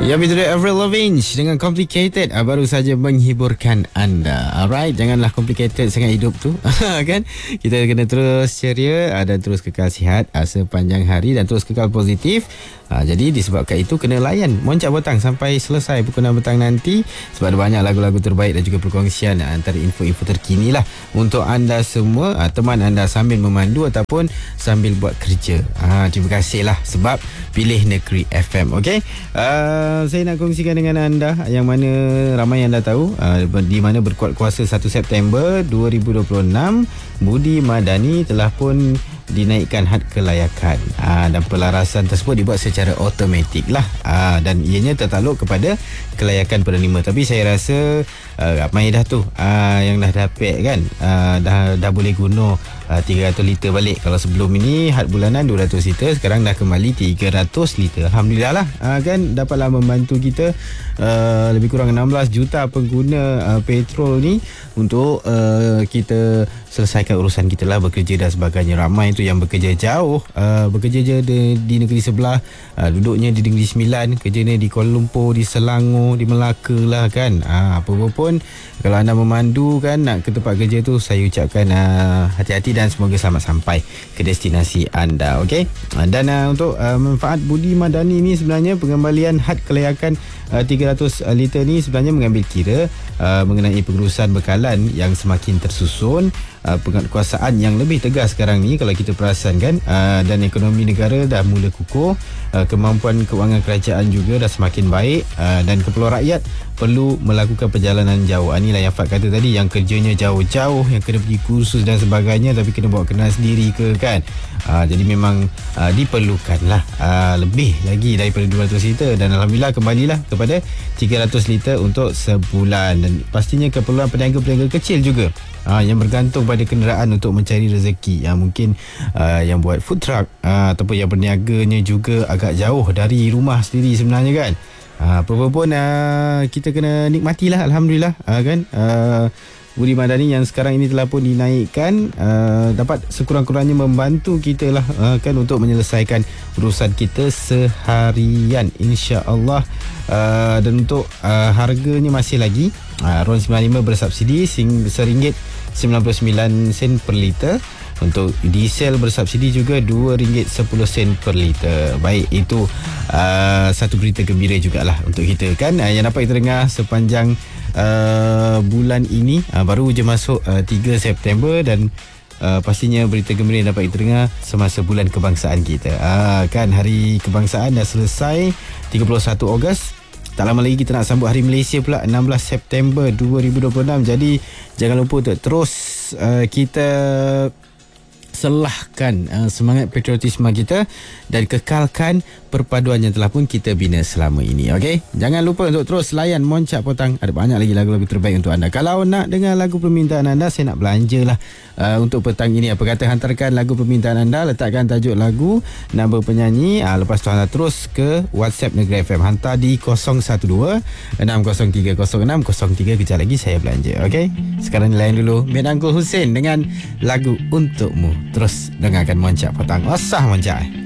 Ya, betul, Avril Lavigne dengan Complicated baru saja menghiburkan anda. Alright, janganlah complicated sangat hidup tu. Kan? Kita kena terus ceria dan terus kekal sihat sepanjang hari dan terus kekal positif. Jadi disebabkan itu kena layan Moncak Petang sampai selesai pukul 6 petang nanti, sebab ada banyak lagu-lagu terbaik dan juga perkongsian antara info-info terkini lah untuk anda semua, teman anda sambil memandu ataupun sambil buat kerja. Terima kasih lah sebab pilih Negeri FM. Okay, saya nak kongsikan dengan anda yang mana ramai yang dah tahu, di mana berkuat kuasa 1 September 2026 Budi Madani telah pun dinaikkan had kelayakan, dan pelarasan tersebut dibuat secara automatik lah, dan ianya tertakluk kepada kelayakan penerima. Tapi saya rasa ramai dah tu yang dah dapat kan, dah boleh guna 300 liter balik. Kalau sebelum ini had bulanan 200 liter, sekarang dah kembali 300 liter. Alhamdulillah lah, kan dapatlah membantu kita lebih kurang 16 juta pengguna petrol ni untuk kita selesaikan urusan kita lah, bekerja dan sebagainya. Ramai tu yang bekerja jauh, bekerja je di negeri sebelah, duduknya di Negeri Sembilan, kerjanya di Kuala Lumpur, di Selangor, di Melaka lah kan. Apa-apa pun kalau anda memandu kan nak ke tempat kerja tu, saya ucapkan hati-hati dan semoga selamat sampai ke destinasi anda. Okey, dan untuk manfaat Budi Madani ni, sebenarnya pengembalian had kelayakan 300 liter ni sebenarnya mengambil kira mengenai pengurusan bekalan yang semakin tersusun, penguatkuasaan yang lebih tegas sekarang ni kalau kita perasan kan, dan ekonomi negara dah mula kukuh, kemampuan kewangan kerajaan juga dah semakin baik, dan keperluan rakyat perlu melakukan perjalanan jauh. Inilah yang Fad kata tadi, yang kerjanya jauh-jauh, yang kena pergi kursus dan sebagainya, tapi kena bawa kenal sendiri ke kan. Jadi memang diperlukan lah lebih lagi daripada 200 liter, dan Alhamdulillah kembalilah kepada 300 liter untuk sebulan. Dan pastinya keperluan peniaga-peniaga kecil juga yang bergantung pada kenderaan untuk mencari rezeki, mungkin yang buat food truck, ataupun yang berniaganya juga agak jauh dari rumah sendiri sebenarnya kan. Apa-apa pun kita kena nikmatilah, Alhamdulillah kan. Budi Madani yang sekarang ini telah pun dinaikkan, dapat sekurang-kurangnya membantu kita lah kan untuk menyelesaikan urusan kita seharian, insya-Allah. Dan untuk harganya masih lagi RON 95 bersubsidi RM1.99 per liter. Untuk diesel bersubsidi juga RM2.10 per liter. Baik, itu satu berita gembira jugalah untuk kita kan, yang dapat kita dengar sepanjang bulan ini. Baru je masuk 3 September, dan pastinya berita gembira yang dapat kita dengar semasa bulan kebangsaan kita. Kan hari kebangsaan dah selesai 31 Ogos. Tak lama lagi kita nak sambut Hari Malaysia pula 16 September 2026. Jadi jangan lupa untuk terus kita selahkan semangat patriotisme kita dan kekalkan perpaduan yang telah pun kita bina selama ini. Okey, jangan lupa untuk terus layan Moncak Petang. Ada banyak lagi lagu-lagu terbaik untuk anda. Kalau nak dengar lagu permintaan anda, saya nak belanja lah untuk petang ini. Apa kata hantarkan lagu permintaan anda, letakkan tajuk lagu, nombor penyanyi, lepas tu anda terus ke WhatsApp Negeri FM, hantar di 012-603-0603. Kejap lagi saya belanja. Okey, sekarang layan dulu Med Uncle Hussein dengan lagu Untukmu. Terus dengarkan Moncak Petang. Wasah Moncak.